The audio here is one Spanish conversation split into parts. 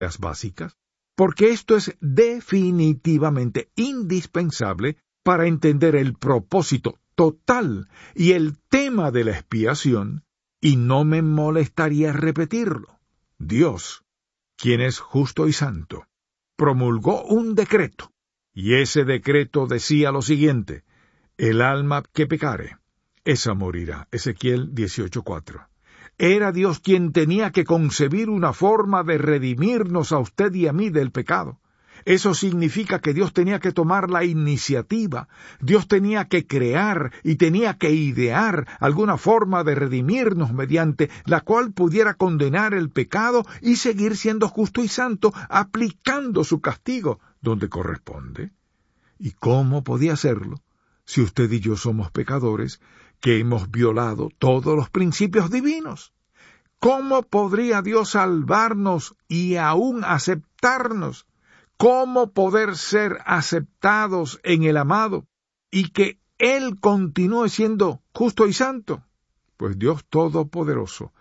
ideas básicas, porque esto es definitivamente indispensable para entender el propósito total y el tema de la expiación, y no me molestaría repetirlo. Dios, quien es justo y santo, promulgó un decreto, y ese decreto decía lo siguiente: el alma que pecare, esa morirá. Ezequiel 18:4. Era Dios quien tenía que concebir una forma de redimirnos a usted y a mí del pecado. Eso significa que Dios tenía que tomar la iniciativa, Dios tenía que crear y tenía que idear alguna forma de redimirnos mediante la cual pudiera condenar el pecado y seguir siendo justo y santo, aplicando su castigo donde corresponde. ¿Y cómo podía hacerlo si usted y yo somos pecadores que hemos violado todos los principios divinos? ¿Cómo podría Dios salvarnos y aún aceptarnos? ¿Cómo poder ser aceptados en el amado y que Él continúe siendo justo y santo? Pues Dios Todopoderoso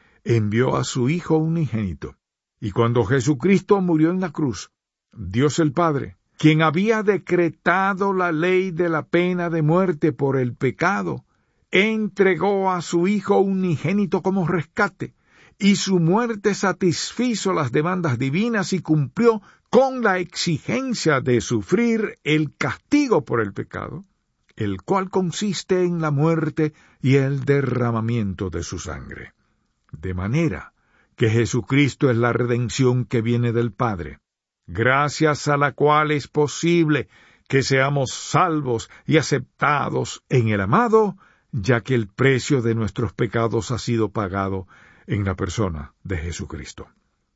envió a su Hijo unigénito, y cuando Jesucristo murió en la cruz, Dios el Padre, quien había decretado la ley de la pena de muerte por el pecado, entregó a su Hijo unigénito como rescate, y su muerte satisfizo las demandas divinas y cumplió con la exigencia de sufrir el castigo por el pecado, el cual consiste en la muerte y el derramamiento de su sangre. De manera que Jesucristo es la redención que viene del Padre, gracias a la cual es posible que seamos salvos y aceptados en el amado, ya que el precio de nuestros pecados ha sido pagado en la persona de Jesucristo.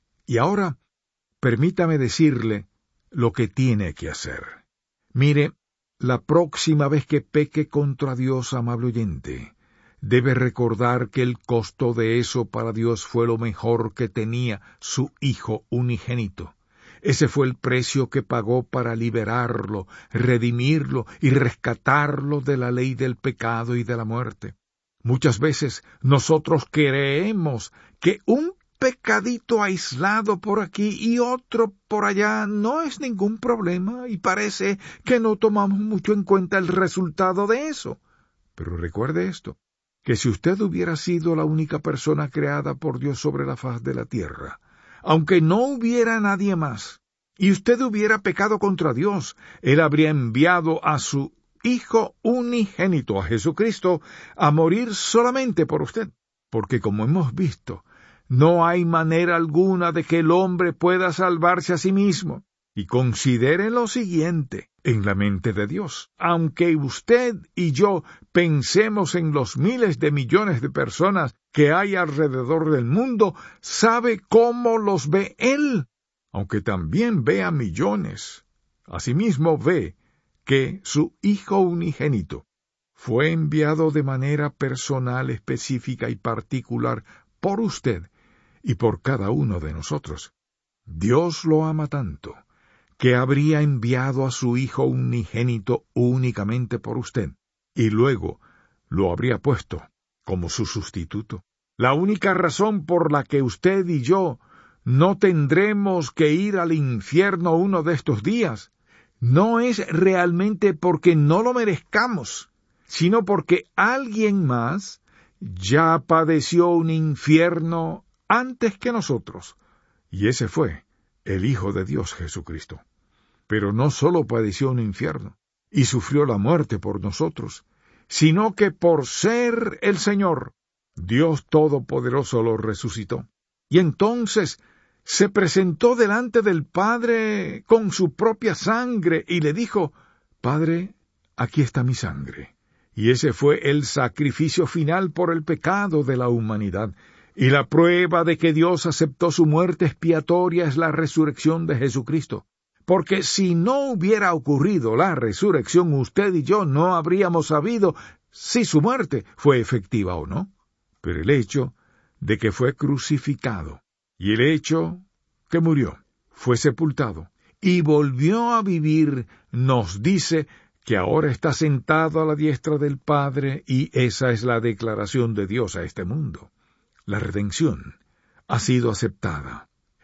Y ahora, permítame decirle lo que tiene que hacer. Mire, la próxima vez que peque contra Dios, amable oyente, debe recordar que el costo de eso para Dios fue lo mejor que tenía su Hijo unigénito. Ese fue el precio que pagó para liberarlo, redimirlo y rescatarlo de la ley del pecado y de la muerte. Muchas veces nosotros creemos que un pecadito aislado por aquí y otro por allá no es ningún problema, y parece que no tomamos mucho en cuenta el resultado de eso. Pero recuerde esto, que si usted hubiera sido la única persona creada por Dios sobre la faz de la tierra, aunque no hubiera nadie más, y usted hubiera pecado contra Dios, Él habría enviado a su Hijo unigénito, a Jesucristo, a morir solamente por usted, porque como hemos visto, no hay manera alguna de que el hombre pueda salvarse a sí mismo. Y considere lo siguiente, en la mente de Dios, aunque usted y yo pensemos en los miles de millones de personas que hay alrededor del mundo, sabe cómo los ve Él, aunque también ve a millones. Asimismo ve que su Hijo unigénito fue enviado de manera personal, específica y particular por usted y por cada uno de nosotros. Dios lo ama tanto que habría enviado a su Hijo unigénito únicamente por usted, y luego lo habría puesto como su sustituto. La única razón por la que usted y yo no tendremos que ir al infierno uno de estos días no es realmente porque no lo merezcamos, sino porque alguien más ya padeció un infierno antes que nosotros, y ese fue el Hijo de Dios Jesucristo. Pero no solo padeció un infierno y sufrió la muerte por nosotros, sino que por ser el Señor, Dios Todopoderoso lo resucitó. Y entonces se presentó delante del Padre con su propia sangre y le dijo: Padre, aquí está mi sangre. Y ese fue el sacrificio final por el pecado de la humanidad. Y la prueba de que Dios aceptó su muerte expiatoria es la resurrección de Jesucristo. Porque si no hubiera ocurrido la resurrección, usted y yo no habríamos sabido si su muerte fue efectiva o no. Pero el hecho de que fue crucificado y el hecho que murió, fue sepultado y volvió a vivir, nos dice que ahora está sentado a la diestra del Padre, y esa es la declaración de Dios a este mundo. La redención ha sido aceptada.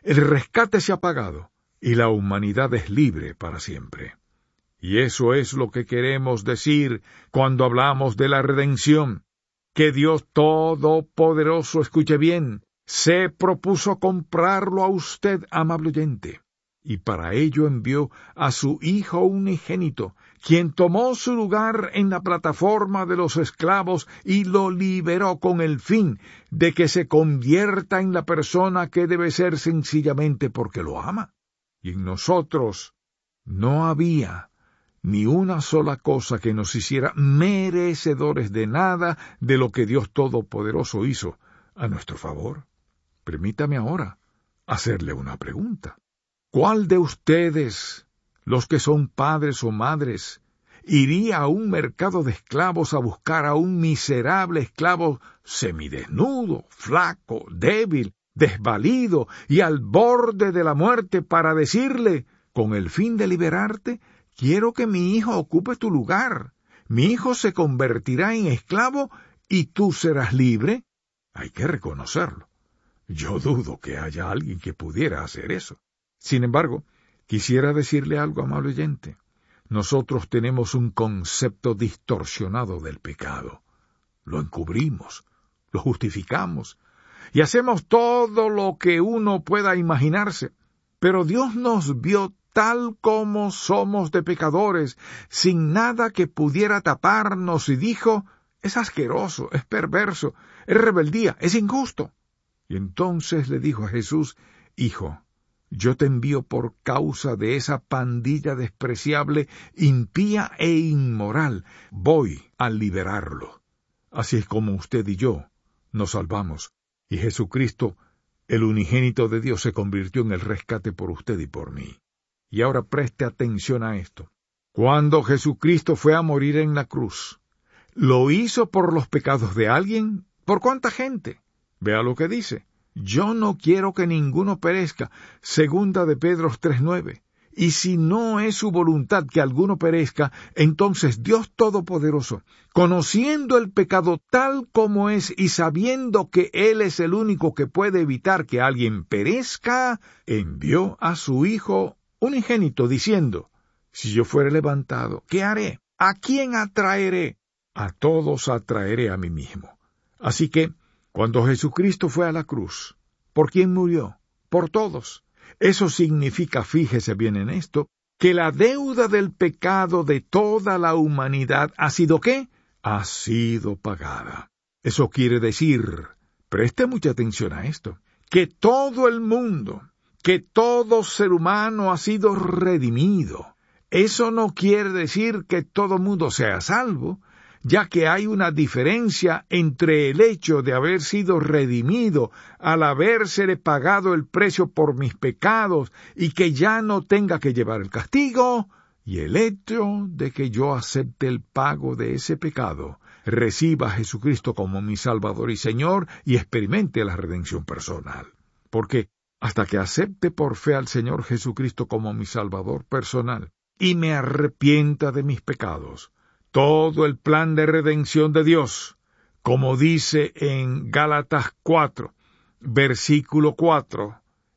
el rescate se ha pagado y la humanidad es libre para siempre. Y eso es lo que queremos decir cuando hablamos de la redención, que Dios Todopoderoso, escuche bien, se propuso comprarlo a usted, amable oyente, y para ello envió a su Hijo unigénito, quien tomó su lugar en la plataforma de los esclavos y lo liberó con el fin de que se convierta en la persona que debe ser sencillamente porque lo ama. Y en nosotros no había ni una sola cosa que nos hiciera merecedores de nada de lo que Dios Todopoderoso hizo a nuestro favor. Permítame ahora hacerle una pregunta. ¿Cuál de ustedes, los que son padres o madres, iría a un mercado de esclavos a buscar a un miserable esclavo semidesnudo, flaco, débil, desvalido y al borde de la muerte para decirle, con el fin de liberarte, quiero que mi hijo ocupe tu lugar, mi hijo se convertirá en esclavo y tú serás libre? Hay que reconocerlo. Yo dudo que haya alguien que pudiera hacer eso. Sin embargo, quisiera decirle algo, amable oyente. Nosotros tenemos un concepto distorsionado del pecado. Lo encubrimos, lo justificamos, y hacemos todo lo que uno pueda imaginarse. Pero Dios nos vio tal como somos de pecadores, sin nada que pudiera taparnos, y dijo, es asqueroso, es perverso, es rebeldía, es injusto. Y entonces le dijo a Jesús, Hijo, yo te envío por causa de esa pandilla despreciable, impía e inmoral. Voy a liberarlo. Así es como usted y yo nos salvamos. Y Jesucristo, el unigénito de Dios, se convirtió en el rescate por usted y por mí. Y ahora preste atención a esto. Cuando Jesucristo fue a morir en la cruz, ¿lo hizo por los pecados de alguien? ¿Por cuánta gente? Vea lo que dice. Yo no quiero que ninguno perezca, segunda de Pedro 3:9. Y si no es su voluntad que alguno perezca, entonces Dios Todopoderoso, conociendo el pecado tal como es y sabiendo que Él es el único que puede evitar que alguien perezca, envió a su Hijo unigénito diciendo, si yo fuere levantado, ¿qué haré? ¿A quién atraeré? A todos atraeré a mí mismo. Así que, cuando Jesucristo fue a la cruz, ¿por quién murió? Por todos. Eso significa, fíjese bien en esto, que la deuda del pecado de toda la humanidad ha sido ¿qué? Ha sido pagada. Eso quiere decir, preste mucha atención a esto, que todo el mundo, que todo ser humano ha sido redimido. Eso no quiere decir que todo mundo sea salvo, ya que hay una diferencia entre el hecho de haber sido redimido al habérsele pagado el precio por mis pecados y que ya no tenga que llevar el castigo, y el hecho de que yo acepte el pago de ese pecado, reciba a Jesucristo como mi Salvador y Señor y experimente la redención personal. Porque hasta que acepte por fe al Señor Jesucristo como mi Salvador personal y me arrepienta de mis pecados, todo el plan de redención de Dios, como dice en Gálatas 4, versículo 4,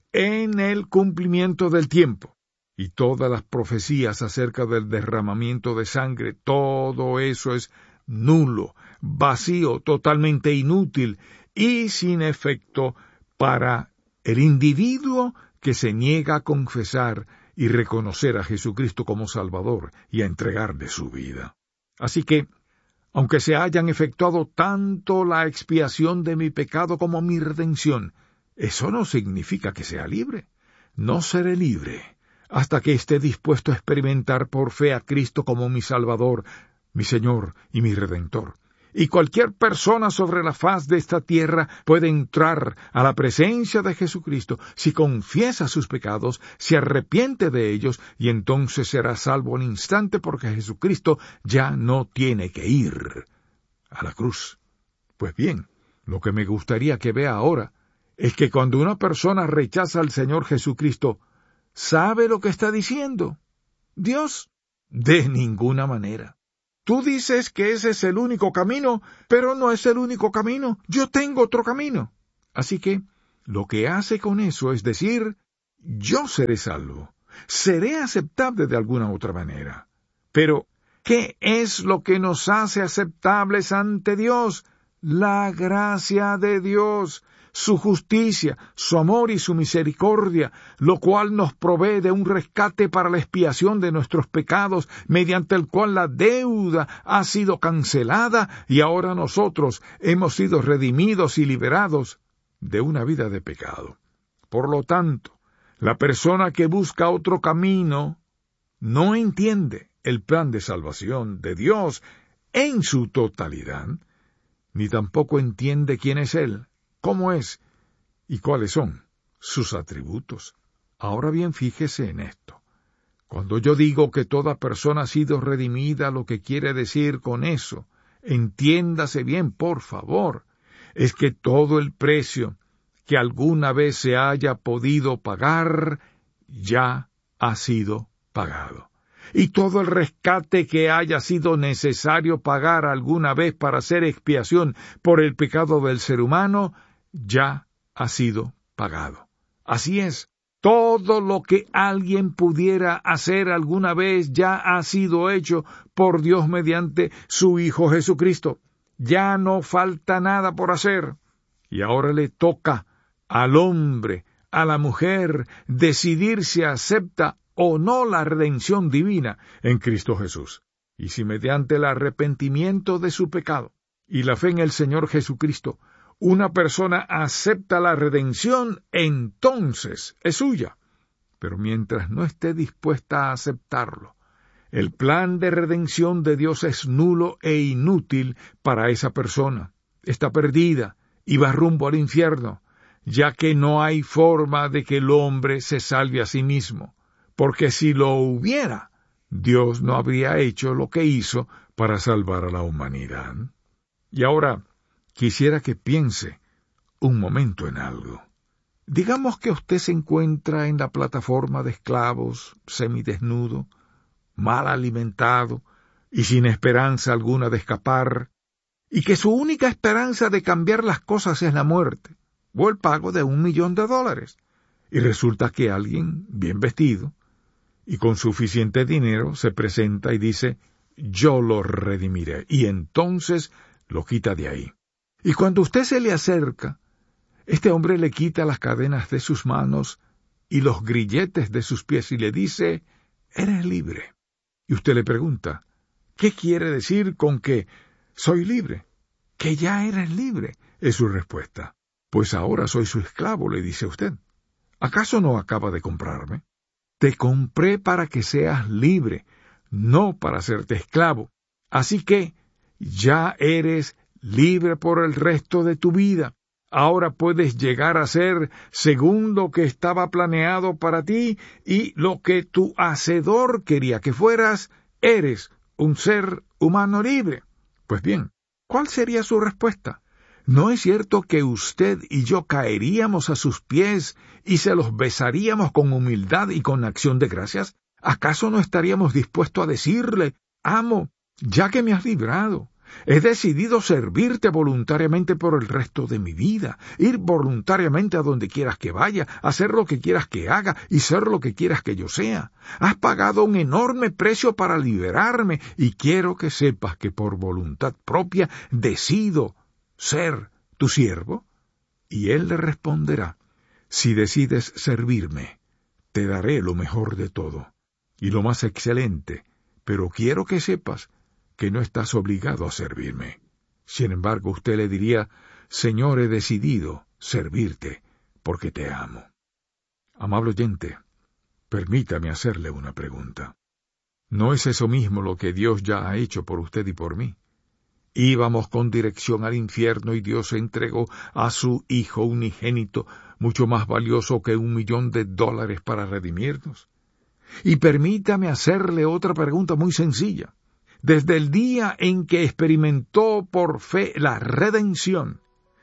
en el cumplimiento del tiempo, y todas las profecías acerca del derramamiento de sangre, todo eso es nulo, vacío, totalmente inútil y sin efecto para el individuo que se niega a confesar y reconocer a Jesucristo como Salvador y a entregarle su vida. Así que, aunque se hayan efectuado tanto la expiación de mi pecado como mi redención, eso no significa que sea libre. No seré libre hasta que esté dispuesto a experimentar por fe a Cristo como mi Salvador, mi Señor y mi Redentor. Y cualquier persona sobre la faz de esta tierra puede entrar a la presencia de Jesucristo si confiesa sus pecados, se arrepiente de ellos, y entonces será salvo al instante porque Jesucristo ya no tiene que ir a la cruz. Pues bien, lo que me gustaría que vea ahora es que cuando una persona rechaza al Señor Jesucristo, ¿sabe lo que está diciendo? Dios, de ninguna manera. Tú dices que ese es el único camino, pero no es el único camino. Yo tengo otro camino. Así que, lo que hace con eso es decir, yo seré salvo, seré aceptable de alguna otra manera. Pero, ¿qué es lo que nos hace aceptables ante Dios? La gracia de Dios, su justicia, su amor y su misericordia, lo cual nos provee de un rescate para la expiación de nuestros pecados, mediante el cual la deuda ha sido cancelada y ahora nosotros hemos sido redimidos y liberados de una vida de pecado. Por lo tanto, la persona que busca otro camino no entiende el plan de salvación de Dios en su totalidad, ni tampoco entiende quién es Él, cómo es y cuáles son sus atributos. Ahora bien, fíjese en esto. Cuando yo digo que toda persona ha sido redimida, lo que quiere decir con eso, entiéndase bien, por favor, es que todo el precio que alguna vez se haya podido pagar ya ha sido pagado. Y todo el rescate que haya sido necesario pagar alguna vez para hacer expiación por el pecado del ser humano, ya ha sido pagado. Así es, todo lo que alguien pudiera hacer alguna vez ya ha sido hecho por Dios mediante su Hijo Jesucristo. Ya no falta nada por hacer. Y ahora le toca al hombre, a la mujer, decidir si acepta o no la redención divina en Cristo Jesús. Y si mediante el arrepentimiento de su pecado y la fe en el Señor Jesucristo, una persona acepta la redención, entonces es suya. Pero mientras no esté dispuesta a aceptarlo, el plan de redención de Dios es nulo e inútil para esa persona. Está perdida y va rumbo al infierno, ya que no hay forma de que el hombre se salve a sí mismo. Porque si lo hubiera, Dios no habría hecho lo que hizo para salvar a la humanidad. Y ahora, quisiera que piense un momento en algo. Digamos que usted se encuentra en la plataforma de esclavos, semidesnudo, mal alimentado y sin esperanza alguna de escapar, y que su única esperanza de cambiar las cosas es la muerte, o el pago de $1.000.000, y resulta que alguien, bien vestido, y con suficiente dinero, se presenta y dice, yo lo redimiré, y entonces lo quita de ahí. Y cuando usted se le acerca, este hombre le quita las cadenas de sus manos y los grilletes de sus pies y le dice, eres libre. Y usted le pregunta, ¿qué quiere decir con que soy libre? Que ya eres libre, es su respuesta. Pues ahora soy su esclavo, le dice usted. ¿Acaso no acaba de comprarme? Te compré para que seas libre, no para hacerte esclavo. Así que ya eres libre por el resto de tu vida. Ahora puedes llegar a ser según lo que estaba planeado para ti y lo que tu Hacedor quería que fueras, eres un ser humano libre. Pues bien, ¿cuál sería su respuesta? ¿No es cierto que usted y yo caeríamos a sus pies y se los besaríamos con humildad y con acción de gracias? ¿Acaso no estaríamos dispuestos a decirle, amo, ya que me has librado, he decidido servirte voluntariamente por el resto de mi vida, ir voluntariamente a donde quieras que vaya, hacer lo que quieras que haga y ser lo que quieras que yo sea? Has pagado un enorme precio para liberarme y quiero que sepas que por voluntad propia decido ser tu siervo. Y él le responderá, si decides servirme, te daré lo mejor de todo y lo más excelente, pero quiero que sepas que no estás obligado a servirme. Sin embargo, usted le diría, Señor, he decidido servirte porque te amo. Amable oyente, permítame hacerle una pregunta. ¿No es eso mismo lo que Dios ya ha hecho por usted y por mí? Íbamos con dirección al infierno y Dios entregó a su Hijo unigénito, mucho más valioso que $1.000.000 para redimirnos. Y permítame hacerle otra pregunta muy sencilla. Desde el día en que experimentó por fe la redención,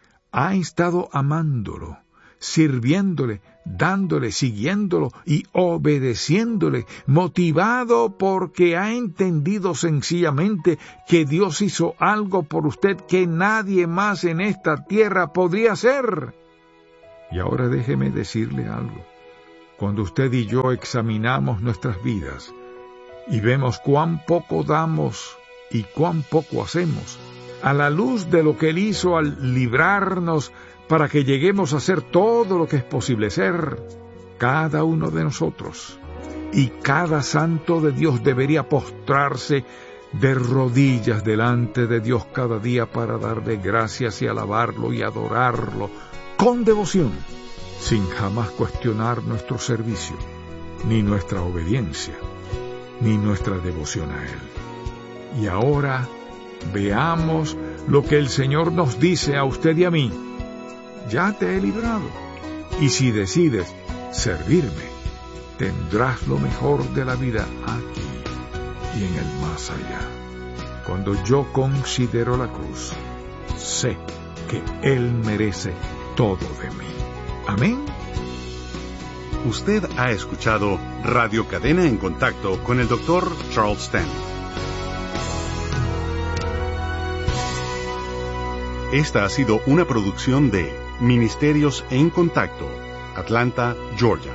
ha estado amándolo, sirviéndole, dándole, siguiéndolo y obedeciéndole, motivado porque ha entendido sencillamente que Dios hizo algo por usted que nadie más en esta tierra podría hacer. Y ahora déjeme decirle algo. Cuando usted y yo examinamos nuestras vidas y vemos cuán poco damos y cuán poco hacemos, a la luz de lo que Él hizo al librarnos para que lleguemos a ser todo lo que es posible ser, cada uno de nosotros y cada santo de Dios debería postrarse de rodillas delante de Dios cada día para darle gracias y alabarlo y adorarlo con devoción, sin jamás cuestionar nuestro servicio, ni nuestra obediencia, ni nuestra devoción a Él. Y ahora veamos lo que el Señor nos dice a usted y a mí. Ya te he librado, y si decides servirme, tendrás lo mejor de la vida aquí y en el más allá. Cuando yo considero la cruz, sé que Él merece todo de mí. Amén. Usted ha escuchado Radio Cadena en Contacto con el Dr. Charles Stanley. Esta ha sido una producción de Ministerios en Contacto, Atlanta, Georgia.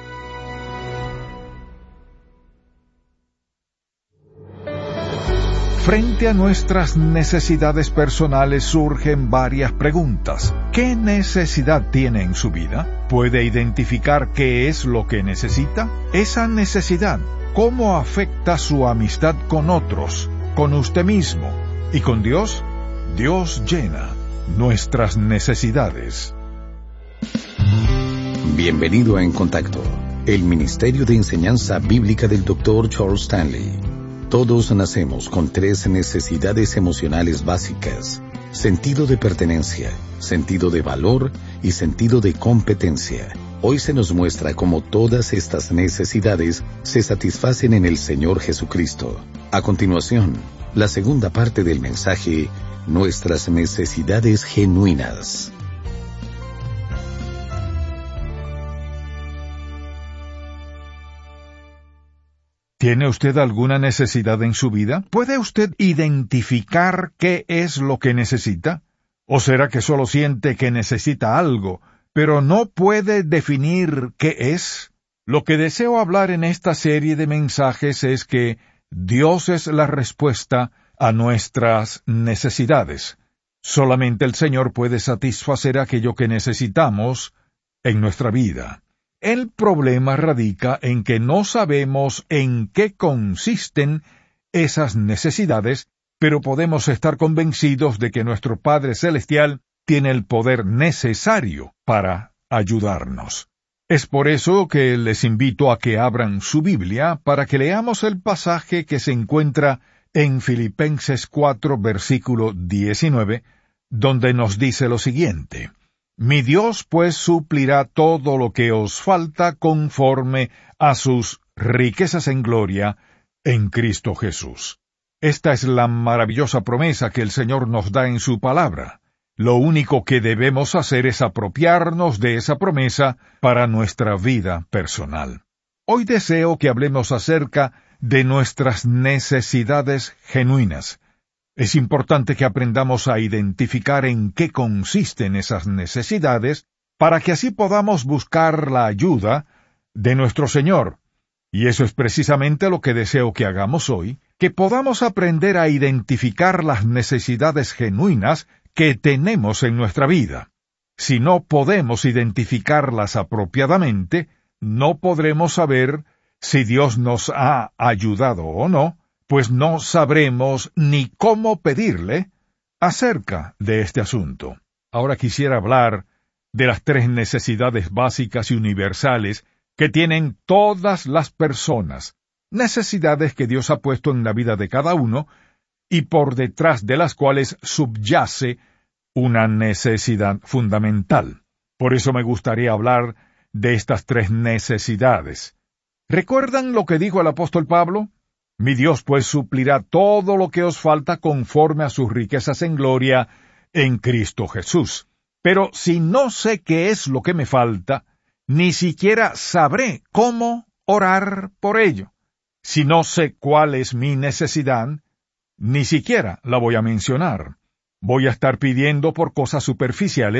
Frente a nuestras necesidades personales surgen varias preguntas. ¿Qué necesidad tiene en su vida? ¿Puede identificar qué es lo que necesita? Esa necesidad, ¿cómo afecta su amistad con otros, con usted mismo y con Dios? Dios llena nuestras necesidades. Bienvenido a En Contacto, el Ministerio de Enseñanza Bíblica del Dr. Charles Stanley. Todos nacemos con 3 necesidades emocionales básicas: sentido de pertenencia, sentido de valor y sentido de competencia. Hoy se nos muestra cómo todas estas necesidades se satisfacen en el Señor Jesucristo. A continuación, la segunda parte del mensaje, nuestras necesidades genuinas. ¿Tiene usted alguna necesidad en su vida? ¿Puede usted identificar qué es lo que necesita? ¿O será que solo siente que necesita algo, pero no puede definir qué es? Lo que deseo hablar en esta serie de mensajes es que Dios es la respuesta a nuestras necesidades. Solamente el Señor puede satisfacer aquello que necesitamos en nuestra vida. El problema radica en que no sabemos en qué consisten esas necesidades, pero podemos estar convencidos de que nuestro Padre Celestial tiene el poder necesario para ayudarnos. Es por eso que les invito a que abran su Biblia para que leamos el pasaje que se encuentra en Filipenses 4, versículo 19, donde nos dice lo siguiente: Mi Dios pues suplirá todo lo que os falta conforme a sus riquezas en gloria en Cristo Jesús. Esta es la maravillosa promesa que el Señor nos da en su palabra. Lo único que debemos hacer es apropiarnos de esa promesa para nuestra vida personal. Hoy deseo que hablemos acerca de nuestras necesidades genuinas. Es importante que aprendamos a identificar en qué consisten esas necesidades para que así podamos buscar la ayuda de nuestro Señor. Y eso es precisamente lo que deseo que hagamos hoy, que podamos aprender a identificar las necesidades genuinas que tenemos en nuestra vida. Si no podemos identificarlas apropiadamente, no podremos saber si Dios nos ha ayudado o no, pues no sabremos ni cómo pedirle acerca de este asunto. Ahora quisiera hablar de las 3 necesidades básicas y universales que tienen todas las personas, necesidades que Dios ha puesto en la vida de cada uno y por detrás de las cuales subyace una necesidad fundamental. Por eso me gustaría hablar de estas 3 necesidades. ¿Recuerdan lo que dijo el apóstol Pablo? Mi Dios pues suplirá todo lo que os falta conforme a sus riquezas en gloria en Cristo Jesús. Pero si no sé qué es lo que me falta, ni siquiera sabré cómo orar por ello. Si no sé cuál es mi necesidad, ni siquiera la voy a mencionar. Voy a estar pidiendo por cosas superficiales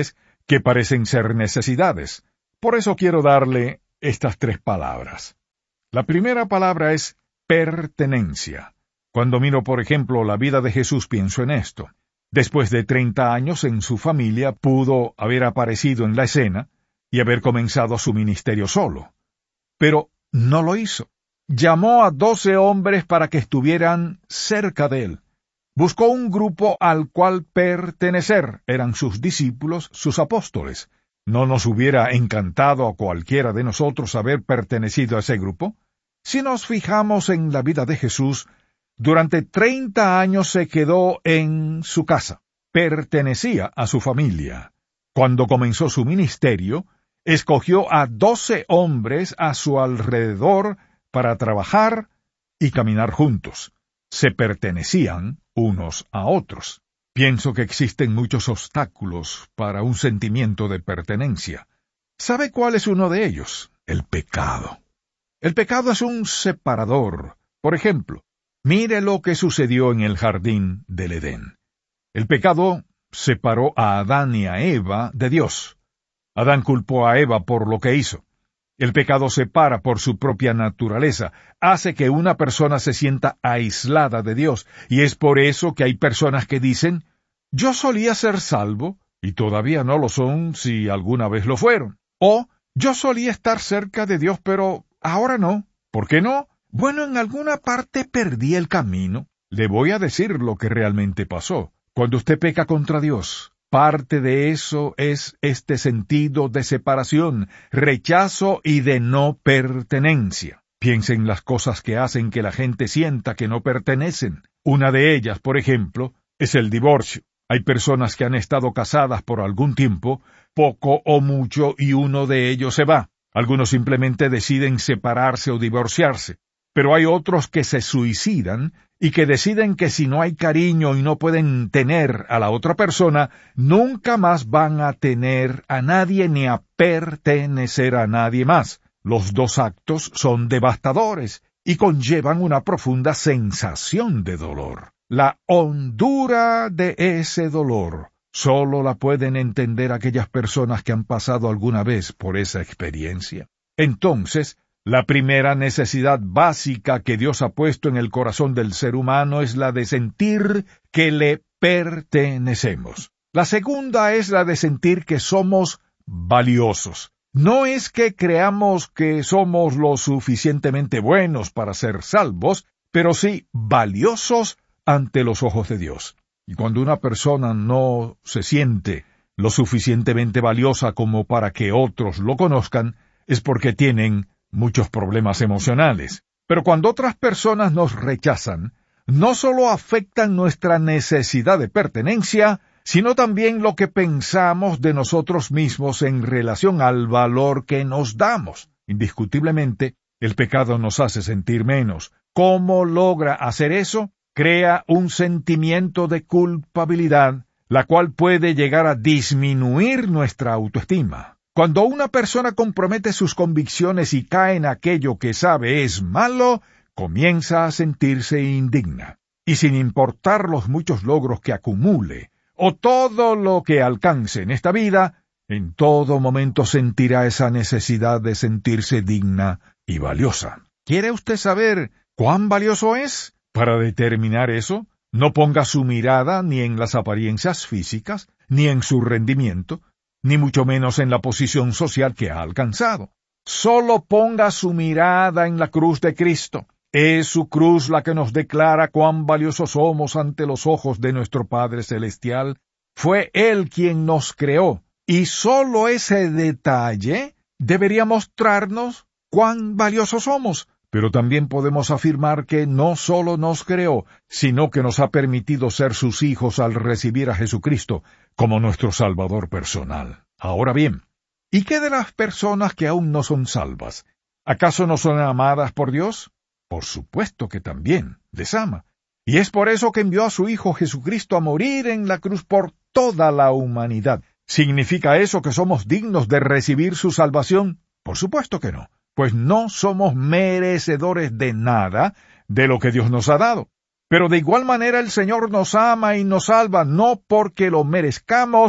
que parecen ser necesidades. Por eso quiero darle estas 3 palabras. La primera palabra es pertenencia. Cuando miro, por ejemplo, la vida de Jesús, pienso en esto. Después de 30 años en su familia, pudo haber aparecido en la escena y haber comenzado su ministerio solo. Pero no lo hizo. Llamó a 12 hombres para que estuvieran cerca de él. Buscó un grupo al cual pertenecer. Eran sus discípulos, sus apóstoles. ¿No nos hubiera encantado a cualquiera de nosotros haber pertenecido a ese grupo? Si nos fijamos en la vida de Jesús, durante 30 años se quedó en su casa. Pertenecía a su familia. Cuando comenzó su ministerio, escogió a 12 hombres a su alrededor para trabajar y caminar juntos. Se pertenecían unos a otros. Pienso que existen muchos obstáculos para un sentimiento de pertenencia. ¿Sabe cuál es uno de ellos? El pecado. El pecado es un separador. Por ejemplo, mire lo que sucedió en el jardín del Edén. El pecado separó a Adán y a Eva de Dios. Adán culpó a Eva por lo que hizo. El pecado separa por su propia naturaleza, hace que una persona se sienta aislada de Dios, y es por eso que hay personas que dicen, yo solía ser salvo, y todavía no lo son si alguna vez lo fueron. O, yo solía estar cerca de Dios, pero ahora no. ¿Por qué no? Bueno, en alguna parte perdí el camino. Le voy a decir lo que realmente pasó. Cuando usted peca contra Dios, parte de eso es este sentido de separación, rechazo y de no pertenencia. Piense en las cosas que hacen que la gente sienta que no pertenecen. Una de ellas, por ejemplo, es el divorcio. Hay personas que han estado casadas por algún tiempo, poco o mucho, y uno de ellos se va. Algunos simplemente deciden separarse o divorciarse. Pero hay otros que se suicidan y que deciden que si no hay cariño y no pueden tener a la otra persona, nunca más van a tener a nadie ni a pertenecer a nadie más. Los 2 actos son devastadores y conllevan una profunda sensación de dolor. La hondura de ese dolor solo la pueden entender aquellas personas que han pasado alguna vez por esa experiencia. Entonces, la primera necesidad básica que Dios ha puesto en el corazón del ser humano es la de sentir que le pertenecemos. La segunda es la de sentir que somos valiosos. No es que creamos que somos lo suficientemente buenos para ser salvos, pero sí valiosos ante los ojos de Dios. Y cuando una persona no se siente lo suficientemente valiosa como para que otros lo conozcan, es porque tienen muchos problemas emocionales. Pero cuando otras personas nos rechazan, no solo afectan nuestra necesidad de pertenencia, sino también lo que pensamos de nosotros mismos en relación al valor que nos damos. Indiscutiblemente, el pecado nos hace sentir menos. ¿Cómo logra hacer eso? Crea un sentimiento de culpabilidad, la cual puede llegar a disminuir nuestra autoestima. Cuando una persona compromete sus convicciones y cae en aquello que sabe es malo, comienza a sentirse indigna. Y sin importar los muchos logros que acumule, o todo lo que alcance en esta vida, en todo momento sentirá esa necesidad de sentirse digna y valiosa. ¿Quiere usted saber cuán valioso es? Para determinar eso, no ponga su mirada ni en las apariencias físicas, ni en su rendimiento, ni mucho menos en la posición social que ha alcanzado. Solo ponga su mirada en la cruz de Cristo. Es su cruz la que nos declara cuán valiosos somos ante los ojos de nuestro Padre Celestial. Fue Él quien nos creó, y solo ese detalle debería mostrarnos cuán valiosos somos. Pero también podemos afirmar que no solo nos creó, sino que nos ha permitido ser sus hijos al recibir a Jesucristo como nuestro Salvador personal. Ahora bien, ¿y qué de las personas que aún no son salvas? ¿Acaso no son amadas por Dios? Por supuesto que también les ama. Y es por eso que envió a su Hijo Jesucristo a morir en la cruz por toda la humanidad. ¿Significa eso que somos dignos de recibir su salvación? Por supuesto que no. Pues no somos merecedores de nada de lo que Dios nos ha dado. Pero de igual manera el Señor nos ama y nos salva no porque lo merezcamos,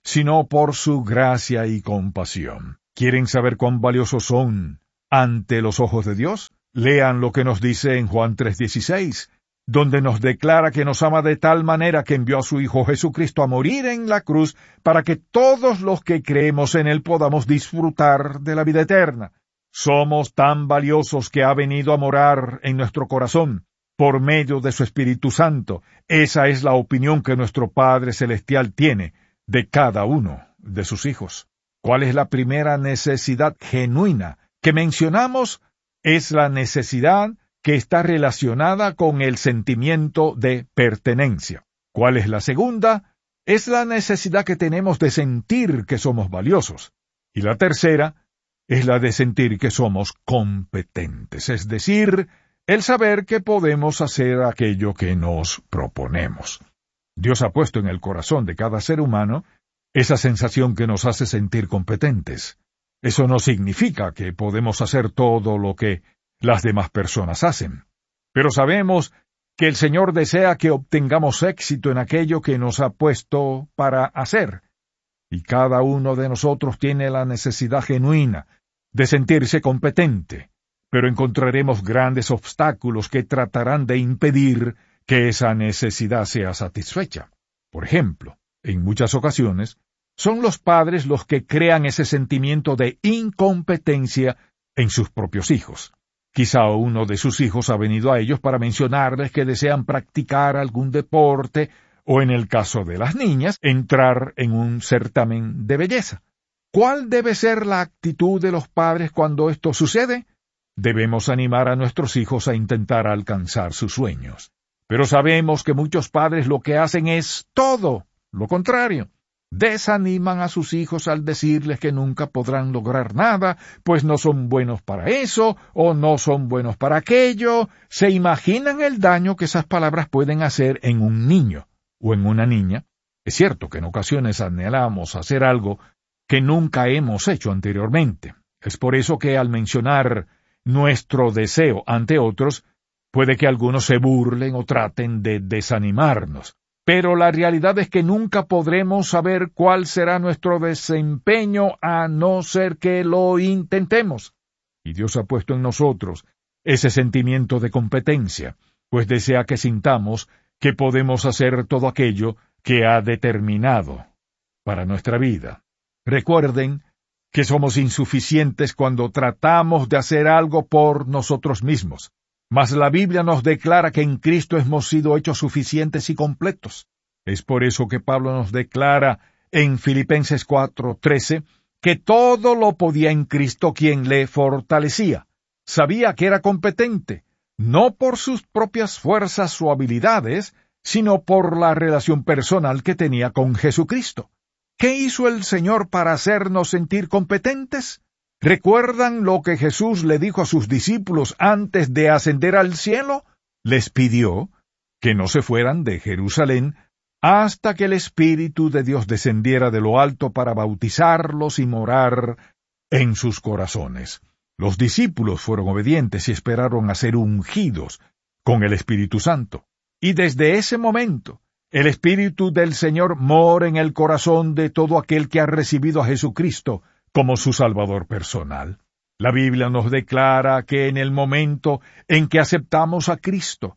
sino por su gracia y compasión. ¿Quieren saber cuán valiosos son ante los ojos de Dios? Lean lo que nos dice en Juan 3:16, donde nos declara que nos ama de tal manera que envió a su Hijo Jesucristo a morir en la cruz para que todos los que creemos en Él podamos disfrutar de la vida eterna. Somos tan valiosos que ha venido a morar en nuestro corazón por medio de su Espíritu Santo. Esa es la opinión que nuestro Padre Celestial tiene de cada uno de sus hijos. ¿Cuál es la primera necesidad genuina que mencionamos? Es la necesidad que está relacionada con el sentimiento de pertenencia. ¿Cuál es la segunda? Es la necesidad que tenemos de sentir que somos valiosos. Y la tercera es la de sentir que somos competentes, es decir, el saber que podemos hacer aquello que nos proponemos. Dios ha puesto en el corazón de cada ser humano esa sensación que nos hace sentir competentes. Eso no significa que podemos hacer todo lo que las demás personas hacen. Pero sabemos que el Señor desea que obtengamos éxito en aquello que nos ha puesto para hacer. Y cada uno de nosotros tiene la necesidad genuina de sentirse competente, pero encontraremos grandes obstáculos que tratarán de impedir que esa necesidad sea satisfecha. Por ejemplo, en muchas ocasiones, son los padres los que crean ese sentimiento de incompetencia en sus propios hijos. Quizá uno de sus hijos ha venido a ellos para mencionarles que desean practicar algún deporte o, en el caso de las niñas, entrar en un certamen de belleza. ¿Cuál debe ser la actitud de los padres cuando esto sucede? Debemos animar a nuestros hijos a intentar alcanzar sus sueños. Pero sabemos que muchos padres lo que hacen es todo lo contrario. Desaniman a sus hijos al decirles que nunca podrán lograr nada, pues no son buenos para eso, o no son buenos para aquello. ¿Se imaginan el daño que esas palabras pueden hacer en un niño o en una niña? Es cierto que en ocasiones anhelamos hacer algo que nunca hemos hecho anteriormente. Es por eso que al mencionar nuestro deseo ante otros, puede que algunos se burlen o traten de desanimarnos. Pero la realidad es que nunca podremos saber cuál será nuestro desempeño a no ser que lo intentemos. Y Dios ha puesto en nosotros ese sentimiento de competencia, pues desea que sintamos que podemos hacer todo aquello que ha determinado para nuestra vida. Recuerden que somos insuficientes cuando tratamos de hacer algo por nosotros mismos. Mas la Biblia nos declara que en Cristo hemos sido hechos suficientes y completos. Es por eso que Pablo nos declara en Filipenses 4:13 que todo lo podía en Cristo quien le fortalecía. Sabía que era competente, no por sus propias fuerzas o habilidades, sino por la relación personal que tenía con Jesucristo. ¿Qué hizo el Señor para hacernos sentir competentes? ¿Recuerdan lo que Jesús le dijo a sus discípulos antes de ascender al cielo? Les pidió que no se fueran de Jerusalén hasta que el Espíritu de Dios descendiera de lo alto para bautizarlos y morar en sus corazones. Los discípulos fueron obedientes y esperaron a ser ungidos con el Espíritu Santo. Y desde ese momento, el Espíritu del Señor mora en el corazón de todo aquel que ha recibido a Jesucristo como su Salvador personal. La Biblia nos declara que en el momento en que aceptamos a Cristo,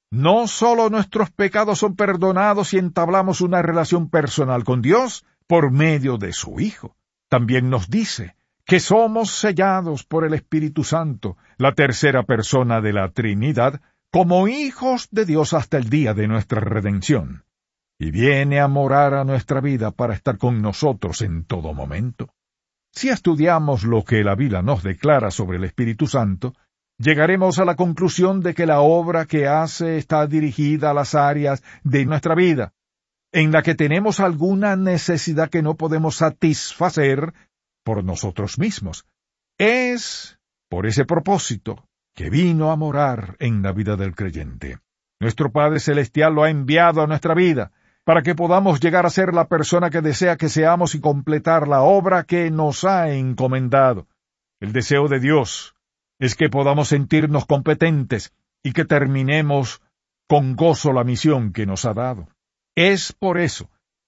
no solo nuestros pecados son perdonados y entablamos una relación personal con Dios por medio de su Hijo. También nos dice que somos sellados por el Espíritu Santo, la tercera persona de la Trinidad, como hijos de Dios hasta el día de nuestra redención. Y viene a morar a nuestra vida para estar con nosotros en todo momento. Si estudiamos lo que la Biblia nos declara sobre el Espíritu Santo, llegaremos a la conclusión de que la obra que hace está dirigida a las áreas de nuestra vida, en la que tenemos alguna necesidad que no podemos satisfacer por nosotros mismos. Es por ese propósito que vino a morar en la vida del creyente. Nuestro Padre Celestial lo ha enviado a nuestra vida, para que podamos llegar a ser la persona que desea que seamos y completar la obra que nos ha encomendado. El deseo de Dios es que podamos sentirnos competentes y que terminemos con gozo la misión que nos ha dado. Es por eso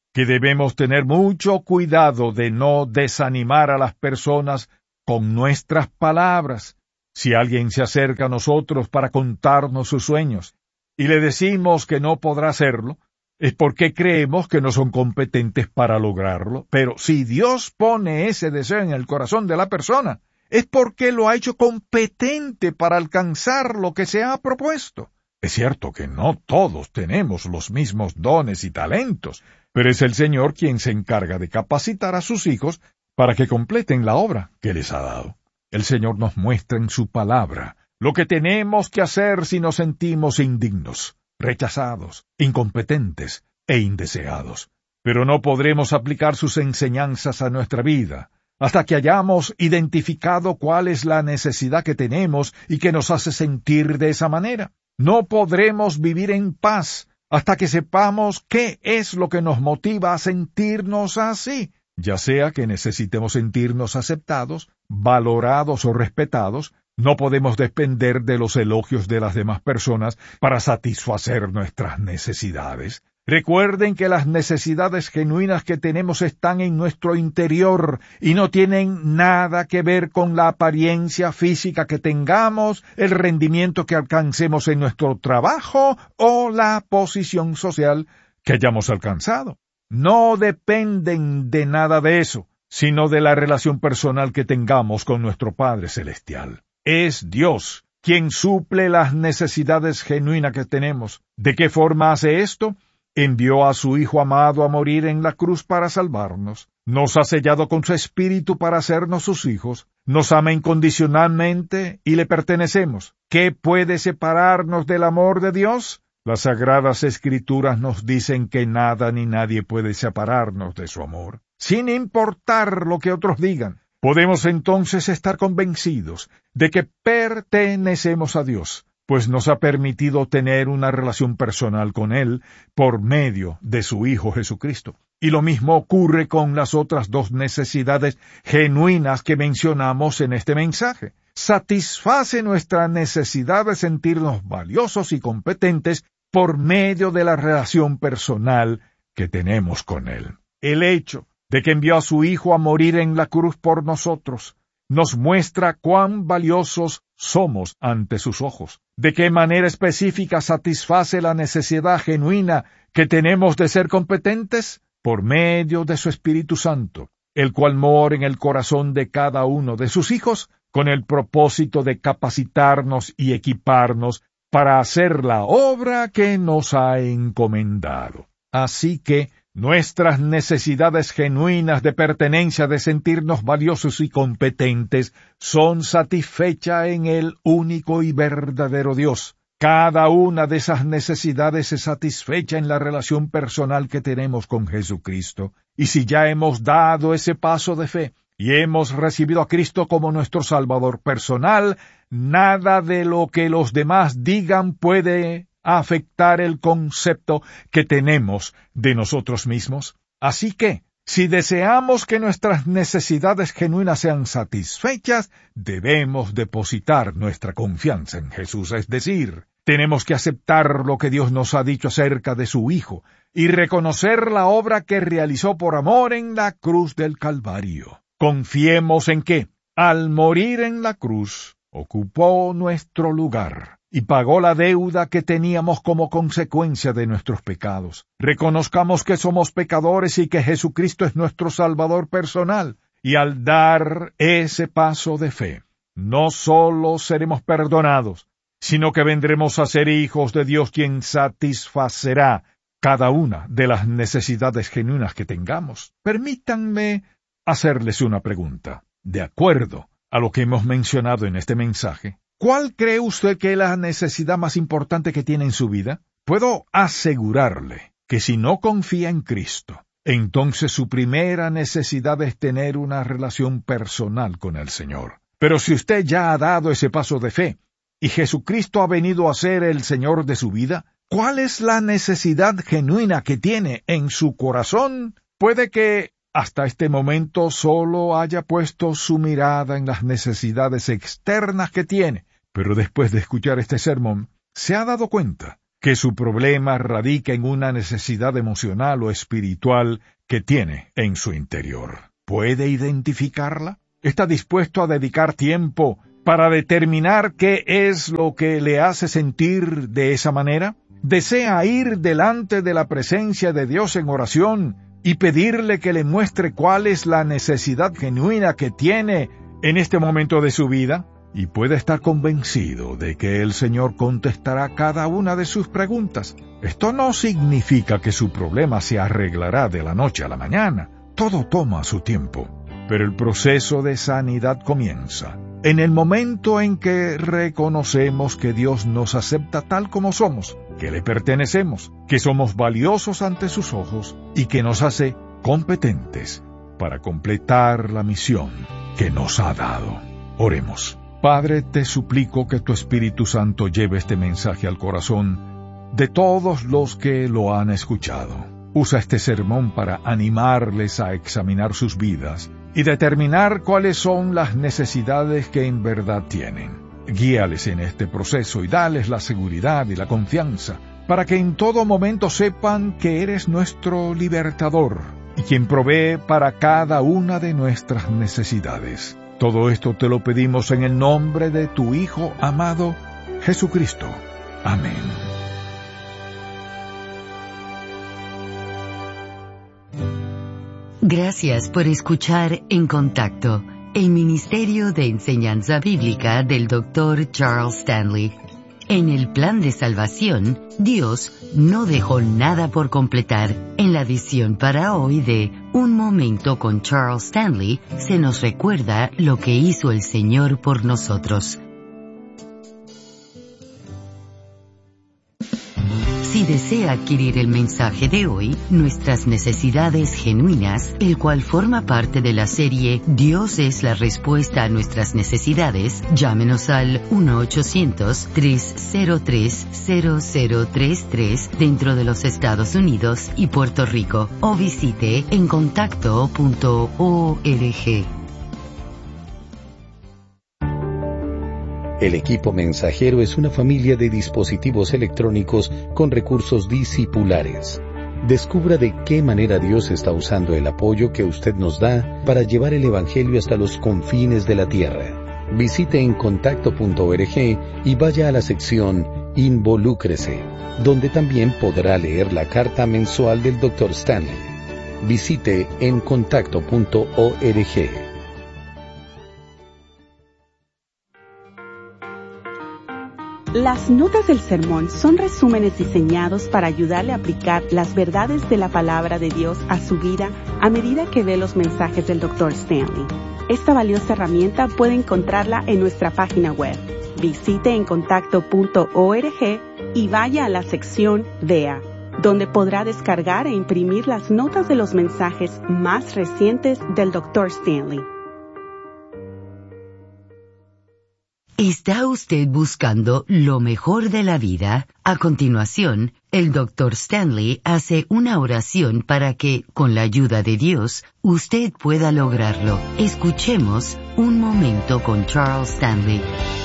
que debemos tener mucho cuidado de no desanimar a las personas con nuestras palabras. Si alguien se acerca a nosotros para contarnos sus sueños y le decimos que no podrá hacerlo, es porque creemos que no son competentes para lograrlo. Pero si Dios pone ese deseo en el corazón de la persona, es porque lo ha hecho competente para alcanzar lo que se ha propuesto. Es cierto que no todos tenemos los mismos dones y talentos, pero es el Señor quien se encarga de capacitar a sus hijos para que completen la obra que les ha dado. El Señor nos muestra en su palabra lo que tenemos que hacer si nos sentimos indignos, rechazados, incompetentes e indeseados. Pero no podremos aplicar sus enseñanzas a nuestra vida hasta que hayamos identificado cuál es la necesidad que tenemos y que nos hace sentir de esa manera. No podremos vivir en paz hasta que sepamos qué es lo que nos motiva a sentirnos así, ya sea que necesitemos sentirnos aceptados, valorados o respetados. No podemos depender de los elogios de las demás personas para satisfacer nuestras necesidades. Recuerden que las necesidades genuinas que tenemos están en nuestro interior y no tienen nada que ver con la apariencia física que tengamos, el rendimiento que alcancemos en nuestro trabajo o la posición social que hayamos alcanzado. No dependen de nada de eso, sino de la relación personal que tengamos con nuestro Padre Celestial. Es Dios quien suple las necesidades genuinas que tenemos. ¿De qué forma hace esto? Envió a su Hijo amado a morir en la cruz para salvarnos. Nos ha sellado con su Espíritu para hacernos sus hijos. Nos ama incondicionalmente y le pertenecemos. ¿Qué puede separarnos del amor de Dios? Las Sagradas Escrituras nos dicen que nada ni nadie puede separarnos de su amor. Sin importar lo que otros digan, podemos entonces estar convencidos de que pertenecemos a Dios, pues nos ha permitido tener una relación personal con Él por medio de su Hijo Jesucristo. Y lo mismo ocurre con las otras dos necesidades genuinas que mencionamos en este mensaje. Satisface nuestra necesidad de sentirnos valiosos y competentes por medio de la relación personal que tenemos con Él. El hecho de que envió a su Hijo a morir en la cruz por nosotros nos muestra cuán valiosos somos ante sus ojos. ¿De qué manera específica satisface la necesidad genuina que tenemos de ser competentes? Por medio de su Espíritu Santo, el cual mora en el corazón de cada uno de sus hijos, con el propósito de capacitarnos y equiparnos para hacer la obra que nos ha encomendado. Así que nuestras necesidades genuinas de pertenencia, de sentirnos valiosos y competentes, son satisfechas en el único y verdadero Dios. Cada una de esas necesidades es satisfecha en la relación personal que tenemos con Jesucristo. Y si ya hemos dado ese paso de fe y hemos recibido a Cristo como nuestro Salvador personal, nada de lo que los demás digan puede afectar el concepto que tenemos de nosotros mismos. Así que, si deseamos que nuestras necesidades genuinas sean satisfechas, debemos depositar nuestra confianza en Jesús, es decir, tenemos que aceptar lo que Dios nos ha dicho acerca de su Hijo y reconocer la obra que realizó por amor en la cruz del Calvario. Confiemos en que, al morir en la cruz, ocupó nuestro lugar y pagó la deuda que teníamos como consecuencia de nuestros pecados. Reconozcamos que somos pecadores y que Jesucristo es nuestro Salvador personal, y al dar ese paso de fe, no solo seremos perdonados, sino que vendremos a ser hijos de Dios, quien satisfacerá cada una de las necesidades genuinas que tengamos. Permítanme hacerles una pregunta. De acuerdo a lo que hemos mencionado en este mensaje, ¿cuál cree usted que es la necesidad más importante que tiene en su vida? Puedo asegurarle que si no confía en Cristo, entonces su primera necesidad es tener una relación personal con el Señor. Pero si usted ya ha dado ese paso de fe, y Jesucristo ha venido a ser el Señor de su vida, ¿cuál es la necesidad genuina que tiene en su corazón? Puede que hasta este momento solo haya puesto su mirada en las necesidades externas que tiene, pero después de escuchar este sermón, se ha dado cuenta que su problema radica en una necesidad emocional o espiritual que tiene en su interior. ¿Puede identificarla? ¿Está dispuesto a dedicar tiempo para determinar qué es lo que le hace sentir de esa manera? ¿Desea ir delante de la presencia de Dios en oración y pedirle que le muestre cuál es la necesidad genuina que tiene en este momento de su vida? Y puede estar convencido de que el Señor contestará cada una de sus preguntas. Esto no significa que su problema se arreglará de la noche a la mañana. Todo toma su tiempo. Pero el proceso de sanidad comienza en el momento en que reconocemos que Dios nos acepta tal como somos, que le pertenecemos, que somos valiosos ante sus ojos y que nos hace competentes para completar la misión que nos ha dado. Oremos. Padre, te suplico que tu Espíritu Santo lleve este mensaje al corazón de todos los que lo han escuchado. Usa este sermón para animarles a examinar sus vidas y determinar cuáles son las necesidades que en verdad tienen. Guíales en este proceso y dales la seguridad y la confianza para que en todo momento sepan que eres nuestro libertador y quien provee para cada una de nuestras necesidades. Todo esto te lo pedimos en el nombre de tu Hijo amado, Jesucristo. Amén. Gracias por escuchar En Contacto, el Ministerio de Enseñanza Bíblica del Dr. Charles Stanley. En el plan de salvación, Dios no dejó nada por completar. En la edición para hoy de Un Momento con Charles Stanley, se nos recuerda lo que hizo el Señor por nosotros. Si desea adquirir el mensaje de hoy, Nuestras Necesidades Genuinas, el cual forma parte de la serie Dios es la respuesta a nuestras necesidades, llámenos al 1-800-303-0033 dentro de los Estados Unidos y Puerto Rico, o visite encontacto.org. El equipo mensajero es una familia de dispositivos electrónicos con recursos discipulares. Descubra de qué manera Dios está usando el apoyo que usted nos da para llevar el Evangelio hasta los confines de la tierra. Visite encontacto.org y vaya a la sección Involúcrese, donde también podrá leer la carta mensual del Dr. Stanley. Visite encontacto.org. Las notas del sermón son resúmenes diseñados para ayudarle a aplicar las verdades de la palabra de Dios a su vida a medida que ve los mensajes del Dr. Stanley. Esta valiosa herramienta puede encontrarla en nuestra página web. Visite encontacto.org y vaya a la sección Vea, donde podrá descargar e imprimir las notas de los mensajes más recientes del Dr. Stanley. ¿Está usted buscando lo mejor de la vida? A continuación, el Dr. Stanley hace una oración para que, con la ayuda de Dios, usted pueda lograrlo. Escuchemos Un Momento con Charles Stanley.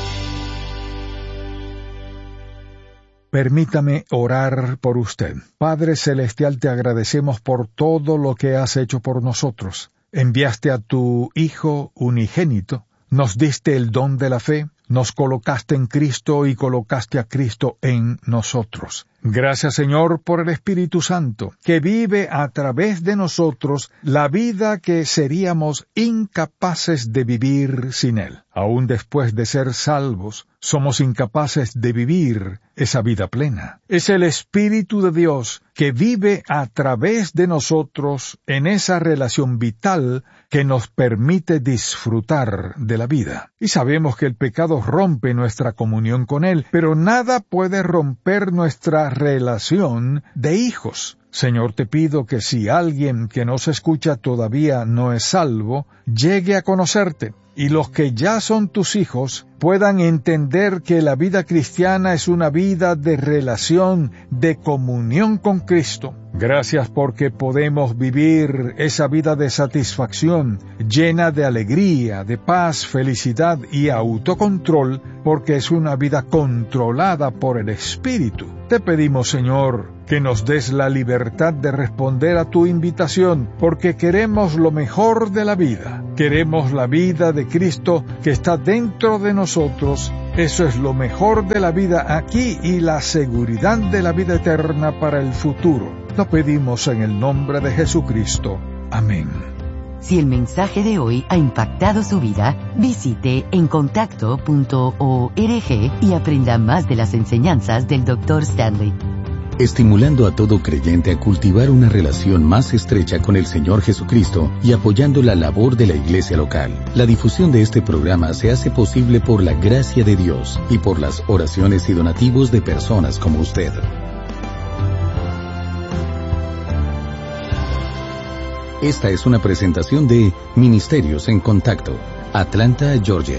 Permítame orar por usted. Padre Celestial, te agradecemos por todo lo que has hecho por nosotros. Enviaste a tu Hijo unigénito, nos diste el don de la fe, nos colocaste en Cristo y colocaste a Cristo en nosotros. Gracias, Señor, por el Espíritu Santo, que vive a través de nosotros la vida que seríamos incapaces de vivir sin Él. Aún después de ser salvos, somos incapaces de vivir esa vida plena. Es el Espíritu de Dios que vive a través de nosotros en esa relación vital que nos permite disfrutar de la vida. Y sabemos que el pecado rompe nuestra comunión con Él, pero nada puede romper nuestra relación de hijos. Señor, te pido que si alguien que nos escucha todavía no es salvo, llegue a conocerte, y los que ya son tus hijos puedan entender que la vida cristiana es una vida de relación, de comunión con Cristo, Gracias porque podemos vivir esa vida de satisfacción, llena de alegría, de paz, felicidad y autocontrol, porque es una vida controlada por el Espíritu. Te pedimos, Señor, que nos des la libertad de responder a tu invitación, porque queremos lo mejor de la vida. Queremos la vida de Cristo que está dentro de nosotros. Eso es lo mejor de la vida aquí y la seguridad de la vida eterna para el futuro. Lo pedimos en el nombre de Jesucristo. Amén. Si el mensaje de hoy ha impactado su vida, visite encontacto.org y aprenda más de las enseñanzas del Dr. Stanley. Estimulando a todo creyente a cultivar una relación más estrecha con el Señor Jesucristo y apoyando la labor de la iglesia local. La difusión de este programa se hace posible por la gracia de Dios y por las oraciones y donativos de personas como usted. Esta es una presentación de Ministerios en Contacto, Atlanta, Georgia.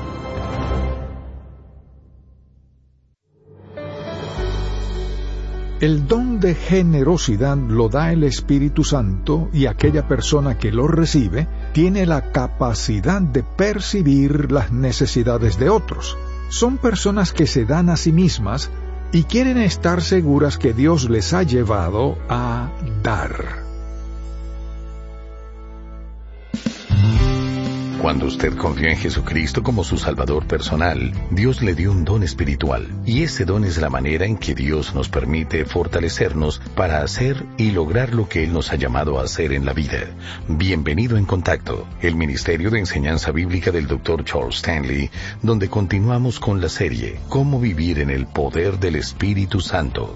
El don de generosidad lo da el Espíritu Santo y aquella persona que lo recibe tiene la capacidad de percibir las necesidades de otros. Son personas que se dan a sí mismas y quieren estar seguras que Dios les ha llevado a dar. Cuando usted confió en Jesucristo como su Salvador personal, Dios le dio un don espiritual, y ese don es la manera en que Dios nos permite fortalecernos para hacer y lograr lo que Él nos ha llamado a hacer en la vida. Bienvenido en Contacto, el Ministerio de Enseñanza Bíblica del Dr. Charles Stanley, donde continuamos con la serie Cómo vivir en el poder del Espíritu Santo.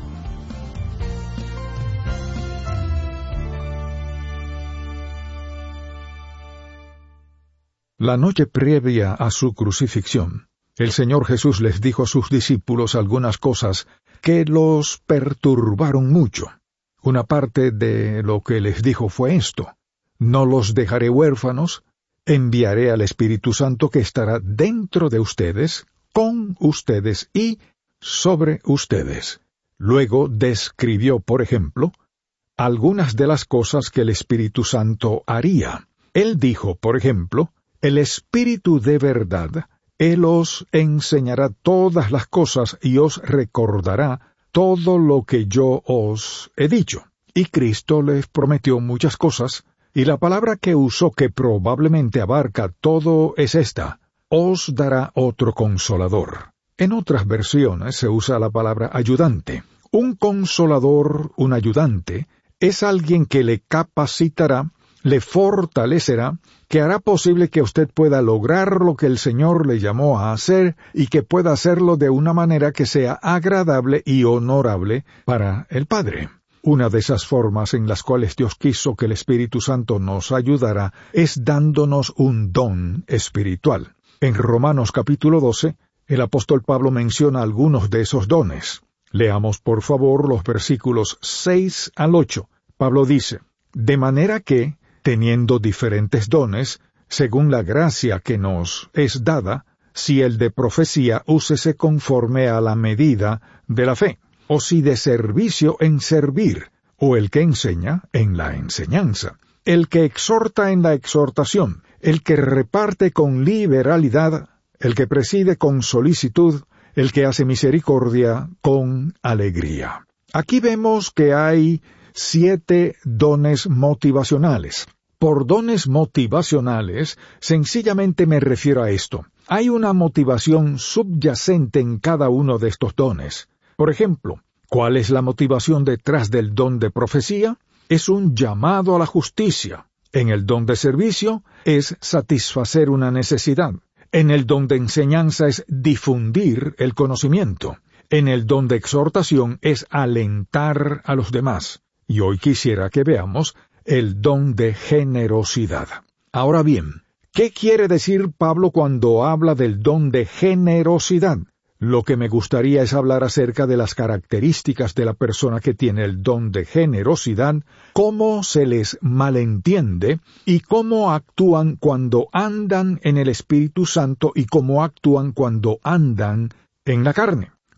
La noche previa a su crucifixión, el Señor Jesús les dijo a sus discípulos algunas cosas que los perturbaron mucho. Una parte de lo que les dijo fue esto: no los dejaré huérfanos, enviaré al Espíritu Santo que estará dentro de ustedes, con ustedes y sobre ustedes. Luego describió, por ejemplo, algunas de las cosas que el Espíritu Santo haría. Él dijo, por ejemplo, el Espíritu de verdad, Él os enseñará todas las cosas y os recordará todo lo que yo os he dicho. Y Cristo les prometió muchas cosas, y la palabra que usó, que probablemente abarca todo, es esta: os dará otro consolador. En otras versiones se usa la palabra ayudante. Un consolador, un ayudante, es alguien que le capacitará, le fortalecerá, que hará posible que usted pueda lograr lo que el Señor le llamó a hacer y que pueda hacerlo de una manera que sea agradable y honorable para el Padre. Una de esas formas en las cuales Dios quiso que el Espíritu Santo nos ayudara es dándonos un don espiritual. En Romanos capítulo 12, el apóstol Pablo menciona algunos de esos dones. Leamos por favor los versículos 6 al 8. Pablo dice: de manera que, teniendo diferentes dones, según la gracia que nos es dada, si el de profecía, úsese conforme a la medida de la fe, o si de servicio, en servir, o el que enseña, en la enseñanza, el que exhorta, en la exhortación, el que reparte con liberalidad, el que preside con solicitud, el que hace misericordia con alegría. Aquí vemos que hay 7 dones motivacionales. Por dones motivacionales, sencillamente me refiero a esto: hay una motivación subyacente en cada uno de estos dones. Por ejemplo, ¿cuál es la motivación detrás del don de profecía? Es un llamado a la justicia. En el don de servicio es satisfacer una necesidad. En el don de enseñanza es difundir el conocimiento. En el don de exhortación es alentar a los demás. Y hoy quisiera que veamos el don de generosidad. Ahora bien, ¿qué quiere decir Pablo cuando habla del don de generosidad? Lo que me gustaría es hablar acerca de las características de la persona que tiene el don de generosidad, cómo se les malentiende y cómo actúan cuando andan en el Espíritu Santo y cómo actúan cuando andan en la carne.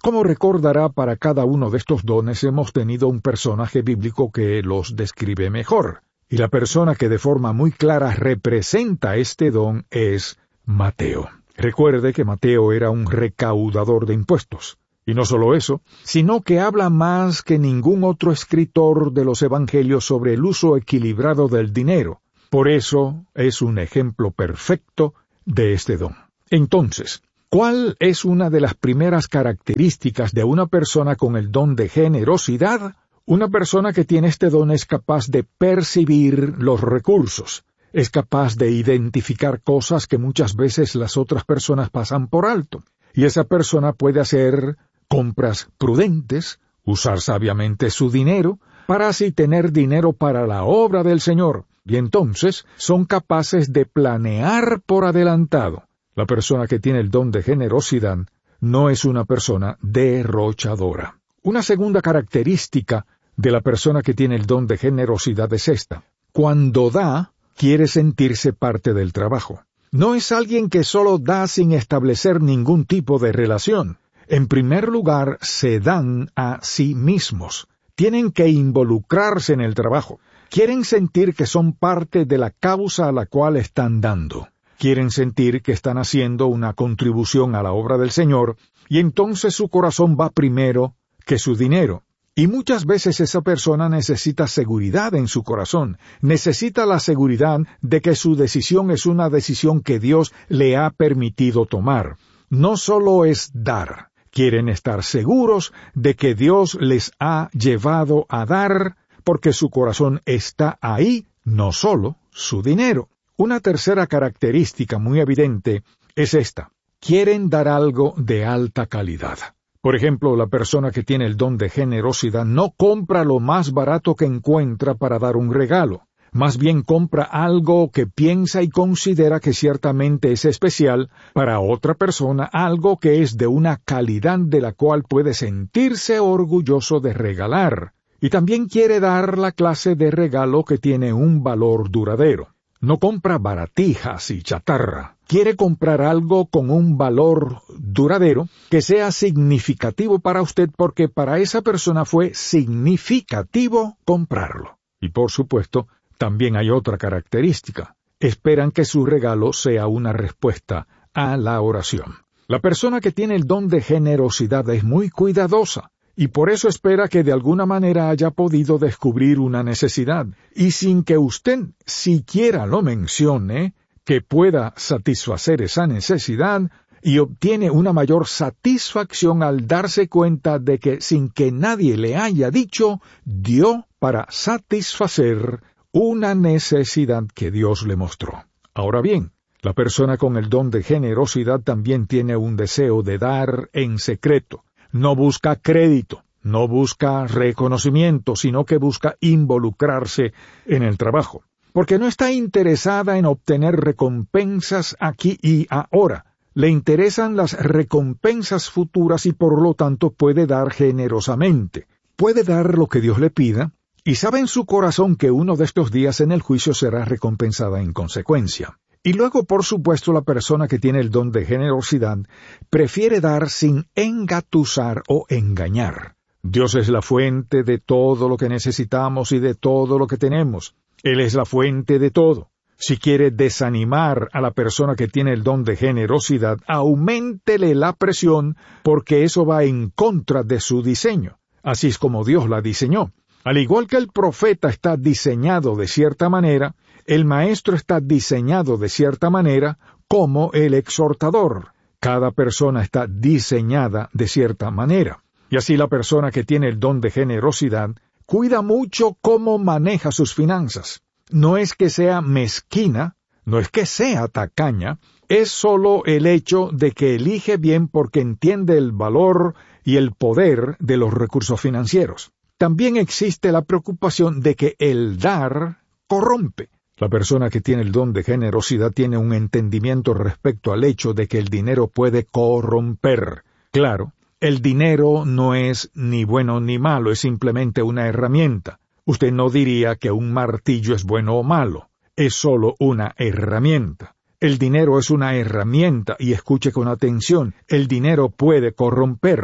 Como recordará, para cada uno de estos dones hemos tenido un personaje bíblico que los describe mejor, y la persona que de forma muy clara representa este don es Mateo. Recuerde que Mateo era un recaudador de impuestos. Y no solo eso, sino que habla más que ningún otro escritor de los evangelios sobre el uso equilibrado del dinero. Por eso es un ejemplo perfecto de este don. Entonces, ¿cuál es una de las primeras características de una persona con el don de generosidad? Una persona que tiene este don es capaz de percibir los recursos. Es capaz de identificar cosas que muchas veces las otras personas pasan por alto. Y esa persona puede hacer compras prudentes, usar sabiamente su dinero, para así tener dinero para la obra del Señor. Y entonces son capaces de planear por adelantado. La persona que tiene el don de generosidad no es una persona derrochadora. Una segunda característica de la persona que tiene el don de generosidad es esta. Cuando da, quiere sentirse parte del trabajo. No es alguien que solo da sin establecer ningún tipo de relación. En primer lugar, se dan a sí mismos. Tienen que involucrarse en el trabajo. Quieren sentir que son parte de la causa a la cual están dando. Quieren sentir que están haciendo una contribución a la obra del Señor, y entonces su corazón va primero que su dinero. Y muchas veces esa persona necesita seguridad en su corazón, necesita la seguridad de que su decisión es una decisión que Dios le ha permitido tomar. No solo es dar, quieren estar seguros de que Dios les ha llevado a dar, porque su corazón está ahí, no solo su dinero. Una tercera característica muy evidente es esta. Quieren dar algo de alta calidad. Por ejemplo, la persona que tiene el don de generosidad no compra lo más barato que encuentra para dar un regalo. Más bien compra algo que piensa y considera que ciertamente es especial para otra persona, algo que es de una calidad de la cual puede sentirse orgulloso de regalar. Y también quiere dar la clase de regalo que tiene un valor duradero. No compra baratijas y chatarra. Quiere comprar algo con un valor duradero que sea significativo para usted, porque para esa persona fue significativo comprarlo. Y por supuesto, también hay otra característica. Esperan que su regalo sea una respuesta a la oración. La persona que tiene el don de generosidad es muy cuidadosa. Y por eso espera que de alguna manera haya podido descubrir una necesidad, y sin que usted siquiera lo mencione, que pueda satisfacer esa necesidad, y obtiene una mayor satisfacción al darse cuenta de que sin que nadie le haya dicho, dio para satisfacer una necesidad que Dios le mostró. Ahora bien, la persona con el don de generosidad también tiene un deseo de dar en secreto. No busca crédito, no busca reconocimiento, sino que busca involucrarse en el trabajo. Porque no está interesada en obtener recompensas aquí y ahora. Le interesan las recompensas futuras y por lo tanto puede dar generosamente. Puede dar lo que Dios le pida y sabe en su corazón que uno de estos días en el juicio será recompensada en consecuencia. Y luego, por supuesto, la persona que tiene el don de generosidad prefiere dar sin engatusar o engañar. Dios es la fuente de todo lo que necesitamos y de todo lo que tenemos. Él es la fuente de todo. Si quiere desanimar a la persona que tiene el don de generosidad, auméntele la presión, porque eso va en contra de su diseño. Así es como Dios la diseñó. Al igual que el profeta está diseñado de cierta manera, el maestro está diseñado de cierta manera, como el exhortador. Cada persona está diseñada de cierta manera. Y así la persona que tiene el don de generosidad cuida mucho cómo maneja sus finanzas. No es que sea mezquina, no es que sea tacaña, es solo el hecho de que elige bien porque entiende el valor y el poder de los recursos financieros. También existe la preocupación de que el dar corrompe. La persona que tiene el don de generosidad tiene un entendimiento respecto al hecho de que el dinero puede corromper. Claro, el dinero no es ni bueno ni malo, es simplemente una herramienta. Usted no diría que un martillo es bueno o malo, es solo una herramienta. El dinero es una herramienta, y escuche con atención, el dinero puede corromper.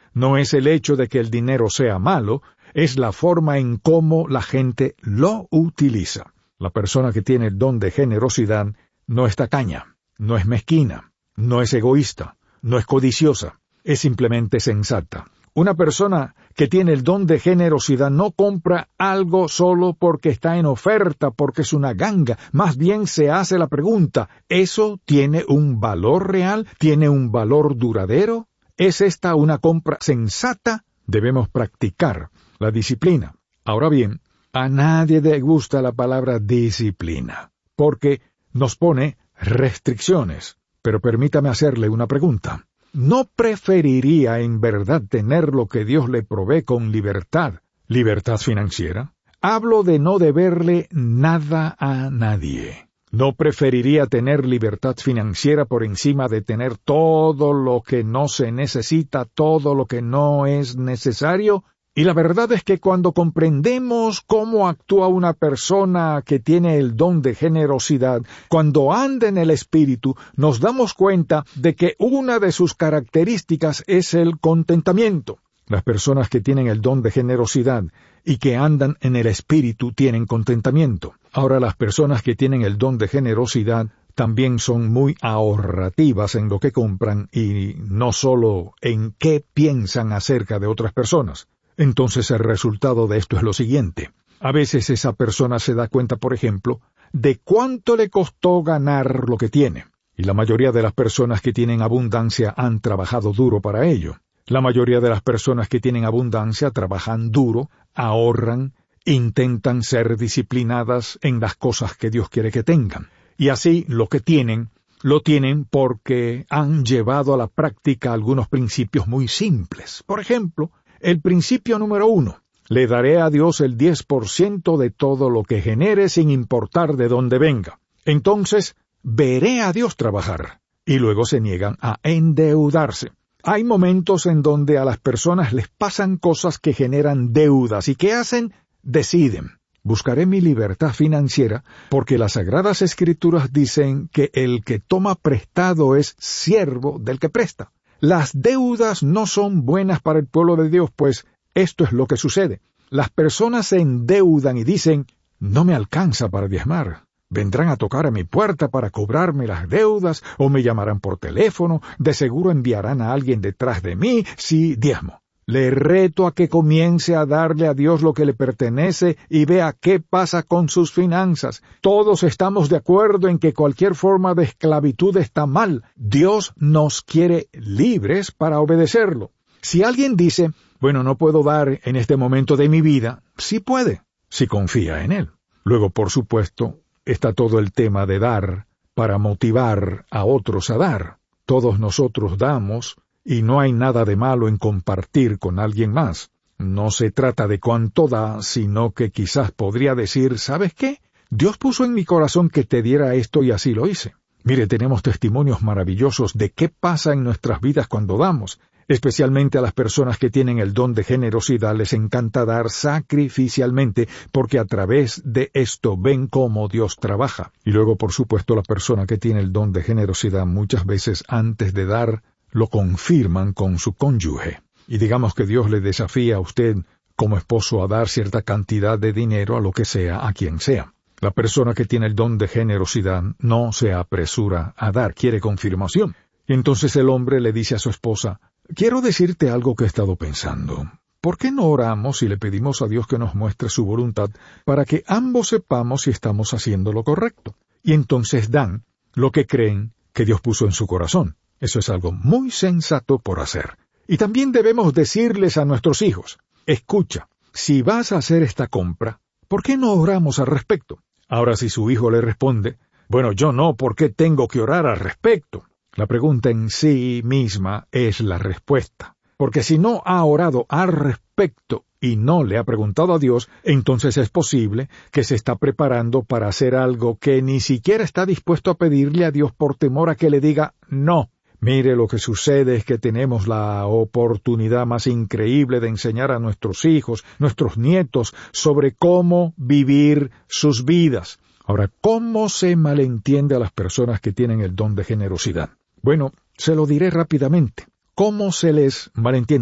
No es el hecho de que el dinero sea malo, es la forma en cómo la gente lo utiliza. La persona que tiene el don de generosidad no es tacaña, no es mezquina, no es egoísta, no es codiciosa, es simplemente sensata. Una persona que tiene el don de generosidad no compra algo solo porque está en oferta, porque es una ganga. Más bien se hace la pregunta, ¿eso tiene un valor real? ¿Tiene un valor duradero? ¿Es esta una compra sensata? Debemos practicar la disciplina. Ahora bien, a nadie le gusta la palabra disciplina, porque nos pone restricciones. Pero permítame hacerle una pregunta. ¿No preferiría en verdad tener lo que Dios le provee con libertad financiera? Hablo de no deberle nada a nadie. ¿No preferiría tener libertad financiera por encima de tener todo lo que no se necesita, todo lo que no es necesario? Y la verdad es que cuando comprendemos cómo actúa una persona que tiene el don de generosidad, cuando anda en el Espíritu, nos damos cuenta de que una de sus características es el contentamiento. Las personas que tienen el don de generosidad y que andan en el Espíritu tienen contentamiento. Ahora, las personas que tienen el don de generosidad también son muy ahorrativas en lo que compran y no solo en qué piensan acerca de otras personas. Entonces el resultado de esto es lo siguiente. A veces esa persona se da cuenta, por ejemplo, de cuánto le costó ganar lo que tiene. Y la mayoría de las personas que tienen abundancia han trabajado duro para ello. La mayoría de las personas que tienen abundancia trabajan duro, ahorran, intentan ser disciplinadas en las cosas que Dios quiere que tengan. Y así lo que tienen, lo tienen porque han llevado a la práctica algunos principios muy simples. Por ejemplo, el principio número 1. Le daré a Dios el 10% de todo lo que genere sin importar de dónde venga. Entonces, veré a Dios trabajar. Y luego se niegan a endeudarse. Hay momentos en donde a las personas les pasan cosas que generan deudas. ¿Y qué hacen? Deciden. Buscaré mi libertad financiera porque las Sagradas Escrituras dicen que el que toma prestado es siervo del que presta. Las deudas no son buenas para el pueblo de Dios, pues esto es lo que sucede. Las personas se endeudan y dicen, no me alcanza para diezmar. Vendrán a tocar a mi puerta para cobrarme las deudas, o me llamarán por teléfono, de seguro enviarán a alguien detrás de mí si diezmo. Le reto a que comience a darle a Dios lo que le pertenece y vea qué pasa con sus finanzas. Todos estamos de acuerdo en que cualquier forma de esclavitud está mal. Dios nos quiere libres para obedecerlo. Si alguien dice, bueno, no puedo dar en este momento de mi vida, sí puede, si confía en Él. Luego, por supuesto, está todo el tema de dar para motivar a otros a dar. Todos nosotros damos, y no hay nada de malo en compartir con alguien más. No se trata de cuánto da, sino que quizás podría decir, ¿sabes qué? Dios puso en mi corazón que te diera esto y así lo hice. Mire, tenemos testimonios maravillosos de qué pasa en nuestras vidas cuando damos. Especialmente a las personas que tienen el don de generosidad les encanta dar sacrificialmente, porque a través de esto ven cómo Dios trabaja. Y luego, por supuesto, la persona que tiene el don de generosidad muchas veces antes de dar, lo confirman con su cónyuge. Y digamos que Dios le desafía a usted como esposo a dar cierta cantidad de dinero a lo que sea, a quien sea. La persona que tiene el don de generosidad no se apresura a dar, quiere confirmación. Y entonces el hombre le dice a su esposa, quiero decirte algo que he estado pensando. ¿Por qué no oramos y le pedimos a Dios que nos muestre su voluntad para que ambos sepamos si estamos haciendo lo correcto? Y entonces dan lo que creen que Dios puso en su corazón. Eso es algo muy sensato por hacer. Y también debemos decirles a nuestros hijos, escucha, si vas a hacer esta compra, ¿por qué no oramos al respecto? Ahora, si su hijo le responde, bueno, yo no, ¿por qué tengo que orar al respecto? La pregunta en sí misma es la respuesta. Porque si no ha orado al respecto y no le ha preguntado a Dios, entonces es posible que se está preparando para hacer algo que ni siquiera está dispuesto a pedirle a Dios por temor a que le diga no. Mire, lo que sucede es que tenemos la oportunidad más increíble de enseñar a nuestros hijos, nuestros nietos, sobre cómo vivir sus vidas. Ahora, ¿cómo se malentiende a las personas que tienen el don de generosidad? Bueno, se lo diré rápidamente. ¿Cómo se les malentiende?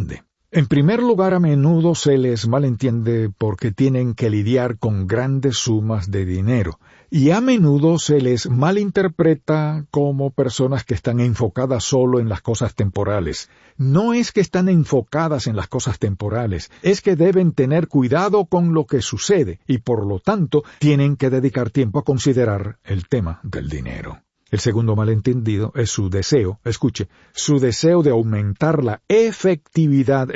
En primer lugar, a menudo se les malentiende porque tienen que lidiar con grandes sumas de dinero, y a menudo se les malinterpreta como personas que están enfocadas solo en las cosas temporales. No es que están enfocadas en las cosas temporales, es que deben tener cuidado con lo que sucede, y por lo tanto tienen que dedicar tiempo a considerar el tema del dinero. El segundo malentendido es su deseo, escuche, su deseo de aumentar la efectividad